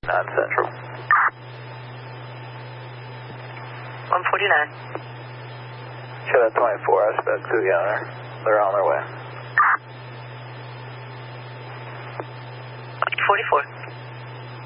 9 Central. 149. Show that 24, I spoke to the owner. They're on their way. 44.